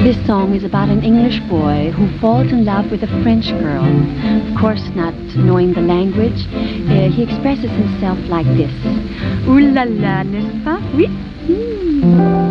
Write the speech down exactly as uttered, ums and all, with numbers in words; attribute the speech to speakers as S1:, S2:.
S1: This song is about an English boy who falls in love with a French girl. Of course, not knowing the language, uh, he expresses himself like this. Ooh la la, n'est-ce pas? Oui. Mm.